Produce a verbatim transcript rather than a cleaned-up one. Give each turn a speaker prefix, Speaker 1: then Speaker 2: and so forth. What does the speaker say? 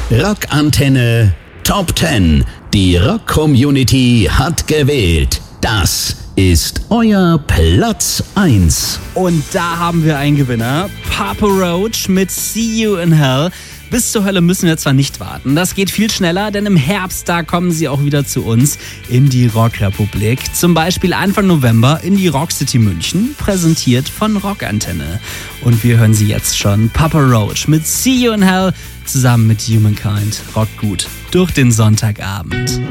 Speaker 1: Rockantenne Top zehn. Die Rock-Community hat gewählt. Das ist euer Platz eins.
Speaker 2: Und da haben wir einen Gewinner. Papa Roach mit See You in Hell. Bis zur Hölle müssen wir zwar nicht warten, das geht viel schneller, denn im Herbst, da kommen sie auch wieder zu uns in die Rockrepublik. Zum Beispiel Anfang November in die Rockcity München, präsentiert von Rockantenne. Und wir hören sie jetzt schon, Papa Roach mit See You in Hell, zusammen mit Humankind. Rockt gut durch den Sonntagabend.